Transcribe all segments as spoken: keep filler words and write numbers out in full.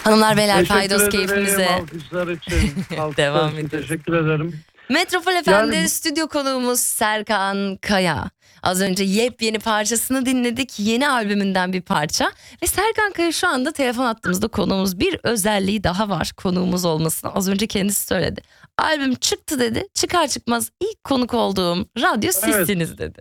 Hanımlar beyler, Paydos Teşekkür keyfimize ederim alkışlar için. Alkışlar devam için ediyoruz. teşekkür ederim. Metropol F M'de Yani- stüdyo konuğumuz Serkan Kaya. Az önce yepyeni parçasını dinledik. Yeni albümünden bir parça. Ve Serkan Kaya şu anda telefon attığımızda konuğumuz. Bir özelliği daha var konuğumuz olmasına. Az önce kendisi söyledi. Albüm çıktı dedi. Çıkar çıkmaz ilk konuk olduğum radyo sizsiniz dedi.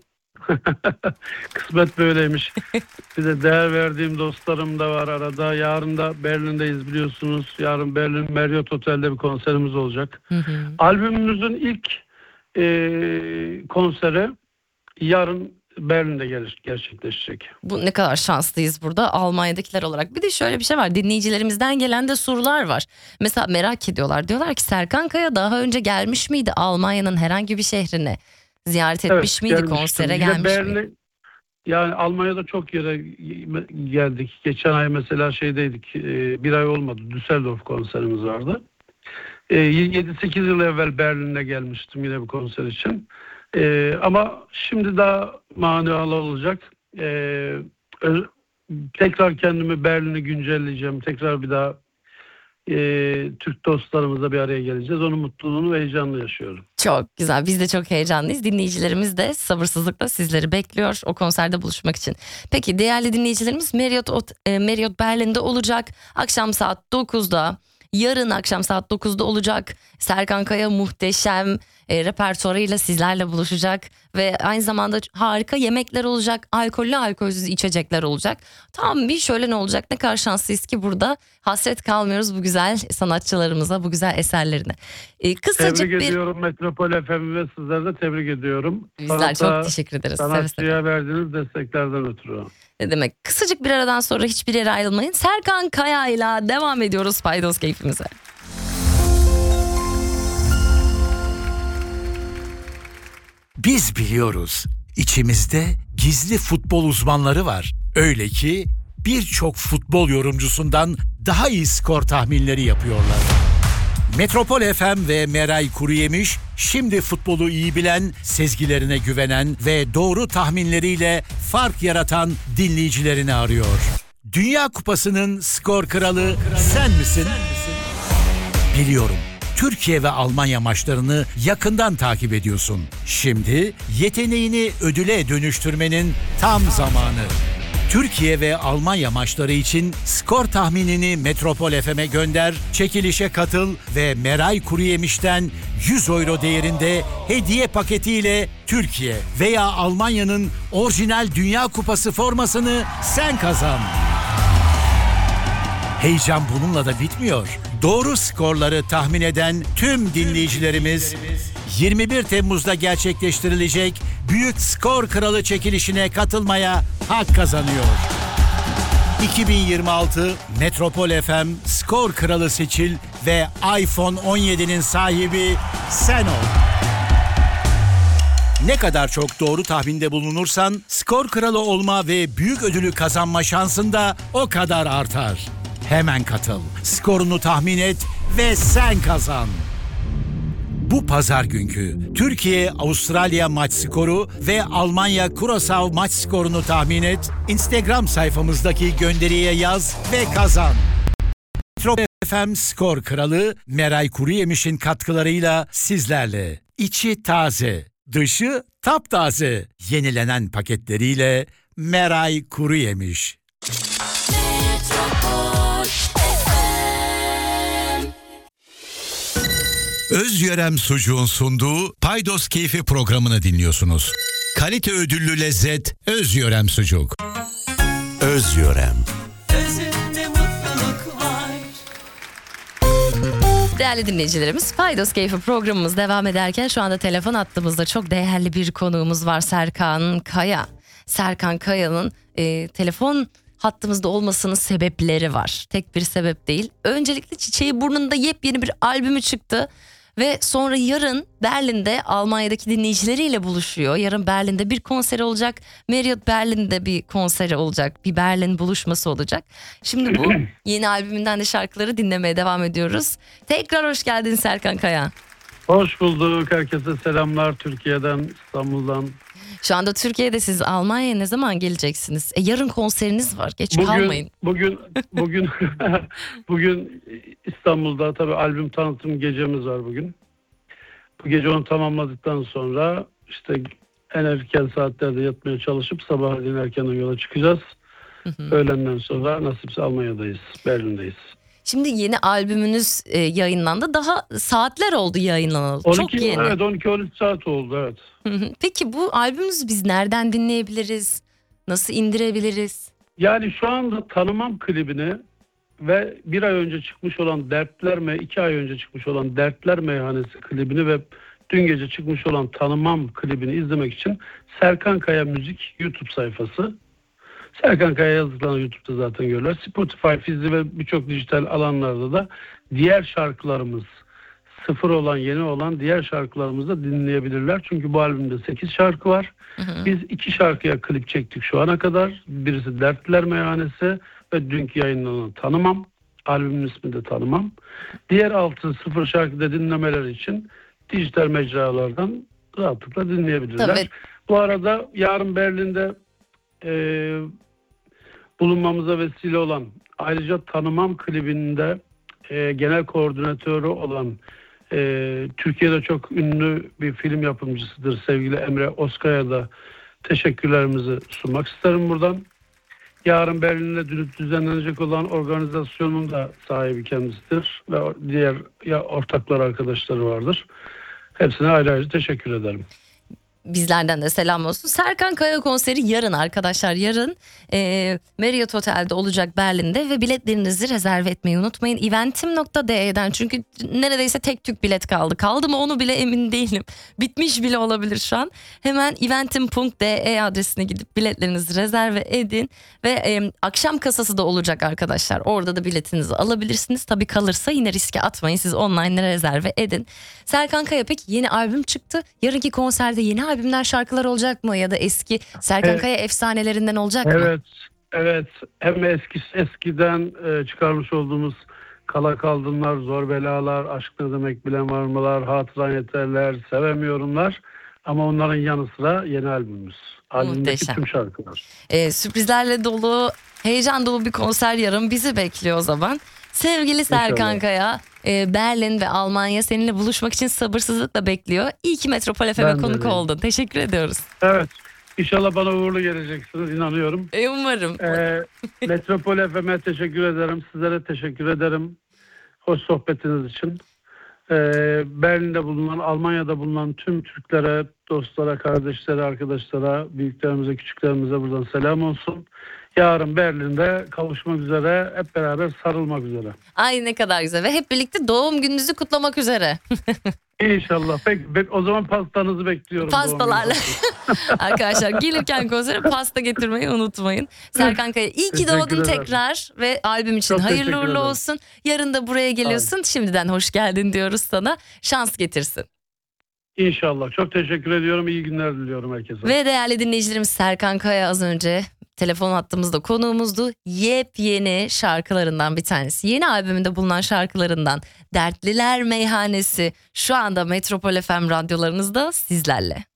Kısmet böyleymiş. Bir de değer verdiğim dostlarım da var arada. Yarın da Berlin'deyiz biliyorsunuz. Yarın Berlin Marriott Otel'de bir konserimiz olacak. Hı hı. Albümümüzün ilk e, konseri yarın Berlin'de gelir, gerçekleşecek. Bu ne kadar şanslıyız burada Almanya'dakiler olarak. Bir de şöyle bir şey var, dinleyicilerimizden gelen de sorular var. Mesela merak ediyorlar, diyorlar ki Serkan Kaya daha önce gelmiş miydi Almanya'nın herhangi bir şehrine? Ziyaret etmiş miydi, gelmiştim. konsere Yine gelmiş Berlin- miydi? Yani Almanya'da çok yere geldik. Geçen ay mesela şeydeydik, e, bir ay olmadı. Düsseldorf konserimiz vardı. E, yedi sekiz yıl evvel Berlin'e gelmiştim yine bir konser için. E, ama şimdi daha manalı olacak. E, öz- tekrar kendimi Berlin'i güncelleyeceğim. Tekrar bir daha e, Türk dostlarımızla bir araya geleceğiz. Onun mutluluğunu ve heyecanlı yaşıyorum. Çok güzel, biz de çok heyecanlıyız. Dinleyicilerimiz de sabırsızlıkla sizleri bekliyor o konserde buluşmak için. Peki değerli dinleyicilerimiz, Marriott, Ot- e, Marriott Berlin'de olacak. Akşam saat dokuzda. Yarın akşam saat dokuzda olacak. Serkan Kaya muhteşem e, repertuarıyla sizlerle buluşacak. Ve aynı zamanda harika yemekler olacak. Alkollü alkolsüz içecekler olacak. Tam bir şöyle ne olacak, ne kadar şanslıyız ki burada hasret kalmıyoruz bu güzel sanatçılarımıza, bu güzel eserlerine. E, kısacık Tebrik bir... ediyorum Metropol F M'yi ve sizleri de tebrik ediyorum. Bizler Sanata, çok teşekkür ederiz. Seve seve. sanatçıya verdiğiniz desteklerden ötürü. Ne demek? Kısacık bir aradan sonra hiçbir yere ayrılmayın. Serkan Kaya ile devam ediyoruz Paydos keyfimize. Biz biliyoruz, içimizde gizli futbol uzmanları var. Öyle ki birçok futbol yorumcusundan daha iyi skor tahminleri yapıyorlar. Metropol F M ve Meray Kuruyemiş şimdi futbolu iyi bilen, sezgilerine güvenen ve doğru tahminleriyle fark yaratan dinleyicilerini arıyor. Dünya Kupası'nın skor kralı sen misin? Biliyorum. Türkiye ve Almanya maçlarını yakından takip ediyorsun. Şimdi yeteneğini ödüle dönüştürmenin tam zamanı. Türkiye ve Almanya maçları için skor tahminini Metropol F M'e gönder, çekilişe katıl ve Meray Kuruyemiş'ten yüz euro değerinde hediye paketiyle Türkiye veya Almanya'nın orijinal Dünya Kupası formasını sen kazan. Heyecan bununla da bitmiyor. Doğru skorları tahmin eden tüm dinleyicilerimiz yirmi bir Temmuz'da gerçekleştirilecek Büyük Skor Kralı çekilişine katılmaya hak kazanıyor. iki bin yirmi altı Metropol F M Skor Kralı seçil ve iPhone on yedi'nin sahibi sen ol. Ne kadar çok doğru tahminde bulunursan skor kralı olma ve büyük ödülü kazanma şansın da o kadar artar. Hemen katıl, skorunu tahmin et ve sen kazan. Bu pazar günkü Türkiye-Avustralya maç skoru ve Almanya-Curaçao maç skorunu tahmin et. Instagram sayfamızdaki gönderiye yaz ve kazan. Metropol F M Skor Kralı Meray Kuruyemiş'in katkılarıyla sizlerle. İçi taze, dışı taptaze. Yenilenen paketleriyle Meray Kuruyemiş. Özyörem Sucuğun sunduğu Paydos Keyfi programını dinliyorsunuz. Kalite ödüllü lezzet Özyörem Sucuk. Özyörem. Özünde mutluluk var. Değerli dinleyicilerimiz, Paydos Keyfi programımız devam ederken şu anda telefon attığımızda çok değerli bir konuğumuz var, Serkan Kaya. Serkan Kaya'nın e, telefon hattımızda olmasının sebepleri var. Tek bir sebep değil. Öncelikle Çiçeği Burnunda yepyeni bir albümü çıktı. Ve sonra yarın Berlin'de Almanya'daki dinleyicileriyle buluşuyor. Yarın Berlin'de bir konseri olacak. Marriott Berlin'de bir konseri olacak. Bir Berlin buluşması olacak. Şimdi bu yeni albümünden de şarkıları dinlemeye devam ediyoruz. Tekrar hoş geldin Serkan Kaya. Hoş bulduk. Herkese selamlar Türkiye'den, İstanbul'dan. Şu anda Türkiye'de, siz Almanya'ya ne zaman geleceksiniz? E, yarın konseriniz var. Geç Bugün kalmayın. bugün bugün bugün İstanbul'da tabii albüm tanıtım gecemiz var bugün. Bu gece onu tamamladıktan sonra işte en erken saatlerde yatmaya çalışıp sabahleyin erkenden yola çıkacağız. Hı hı. Öğlenden sonra nasipse Almanya'dayız, Berlin'deyiz. Şimdi yeni albümünüz e, yayınlandı. Daha saatler oldu yayınlanalı. on iki, Çok yeni. evet on iki on üç saat oldu, evet. Hı hı. Peki bu albümünüzü biz nereden dinleyebiliriz? Nasıl indirebiliriz? Yani şu anda Tanımam klibini ve bir ay önce çıkmış olan Dertler Me, iki ay önce çıkmış olan Dertler Meyhanesi klibini ve dün gece çıkmış olan Tanımam klibini izlemek için Serkan Kaya Müzik YouTube sayfası. Serkan Kaya yazdıklarını YouTube'da zaten görürler. Spotify, Fizi ve birçok dijital alanlarda da diğer şarkılarımız, sıfır olan, yeni olan diğer şarkılarımızı da dinleyebilirler. Çünkü bu albümde sekiz şarkı var. Hı hı. Biz iki şarkıya klip çektik şu ana kadar. Birisi Dertliler Meyhanesi ve dünkü yayınlanan Tanımam. Albümün ismi de Tanımam. Diğer altı sıfır şarkıda dinlemeleri için dijital mecralardan rahatlıkla dinleyebilirler. Tabii. Bu arada yarın Berlin'de e, bulunmamıza vesile olan, ayrıca Tanımam klibinde e, genel koordinatörü olan e, Türkiye'de çok ünlü bir film yapımcısıdır sevgili Emre Oskay'a da teşekkürlerimizi sunmak isterim buradan. Yarın Berlin'de düzenlenecek olan organizasyonun da sahibi kendisidir ve diğer ya ortaklar, arkadaşları vardır. Hepsine ayrı ayrı teşekkür ederim. Bizlerden de selam olsun. Serkan Kaya konseri yarın arkadaşlar. Yarın e, Marriott Otel'de olacak Berlin'de ve biletlerinizi rezerve etmeyi unutmayın. eventim nokta de'den, çünkü neredeyse tek tük bilet kaldı. Kaldı mı onu bile emin değilim. Bitmiş bile olabilir şu an. Hemen eventim nokta de adresine gidip biletlerinizi rezerve edin. Ve e, akşam kasası da olacak arkadaşlar. Orada da biletinizi alabilirsiniz. Tabii kalırsa yine riske atmayın. Siz online rezerve edin. Serkan Kaya, peki yeni albüm çıktı. Yarınki konserde yeni albümler, şarkılar olacak mı? Ya da eski Serkan Evet. Kaya efsanelerinden olacak mı? Evet, evet. Hem eski eskiden e, çıkarmış olduğumuz Kala Kaldımlar, Zor Belalar, Aşk Ne Demek Bilen Var Mılar, Hatıran Yeterler, Sevemiyorumlar. Ama onların yanı sıra yeni albümümüz. Albümdeki Muhteşem. tüm şarkılar. Ee, sürprizlerle dolu, heyecan dolu bir konser yarın bizi bekliyor o zaman. Sevgili Serkan İnşallah. Kaya, e, Berlin ve Almanya seninle buluşmak için sabırsızlıkla bekliyor. İyi ki Metropol F M'e Ben de konuk öyleyim. oldun. Teşekkür ediyoruz. Evet. İnşallah bana uğurlu geleceksiniz, inanıyorum. E, umarım. Ee, Metropol F M'e teşekkür ederim. Sizlere teşekkür ederim. Hoş sohbetiniz için. Ee, Berlin'de bulunan, Almanya'da bulunan tüm Türklere, dostlara, kardeşlere, arkadaşlara, büyüklerimize, küçüklerimize buradan selam olsun. Yarın Berlin'de kavuşmak üzere, hep beraber sarılmak üzere. Ay ne kadar güzel, ve hep birlikte doğum gününüzü kutlamak üzere. İnşallah. Peki, be- o zaman pastanızı bekliyorum. Pastalarla. Arkadaşlar gelirken konsere pasta getirmeyi unutmayın. Serkan Kaya, iyi ki Teşekkür doğdun ederim. tekrar ve albüm için Çok hayırlı teşekkür uğurlu ederim. olsun. Yarın da buraya geliyorsun. Şimdiden hoş geldin diyoruz sana. Şans getirsin. İnşallah. Çok teşekkür ediyorum. İyi günler diliyorum herkese. Ve değerli dinleyicilerimiz, Serkan Kaya az önce telefon hattımızda konuğumuzdu. Yepyeni şarkılarından bir tanesi. Yeni albümünde bulunan şarkılarından Dertliler Meyhanesi şu anda Metropol F M radyolarınızda sizlerle.